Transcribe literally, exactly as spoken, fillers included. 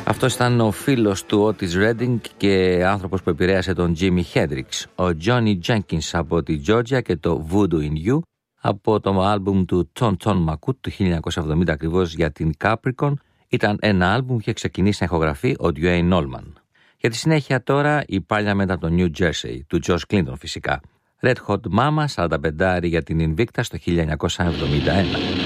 Αυτός ήταν ο φίλος του Otis Redding και άνθρωπος που επηρέασε τον Jimi Hendrix, ο Johnny Jenkins από τη Georgia και το Voodoo in You από το άλμπουμ του Ton Ton Macoute του χίλια εννιακόσια εβδομήντα ακριβώς για την Capricorn. Ήταν ένα άλμπουμ που είχε ξεκινήσει να ηχογραφεί ο Duane Allman. Για τη συνέχεια τώρα η Parliament από το New Jersey, του George Clinton φυσικά. Red Hot Mama, σαράντα πέντε για την Invicta στο χίλια εννιακόσια εβδομήντα ένα.